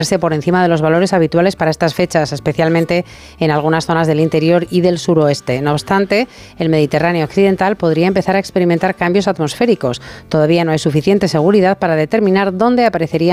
por encima de los valores habituales para estas fechas, especialmente en algunas zonas del interior y del suroeste. No obstante, el Mediterráneo occidental podría empezar a experimentar cambios atmosféricos. Todavía no hay suficiente seguridad para determinar dónde aparecerían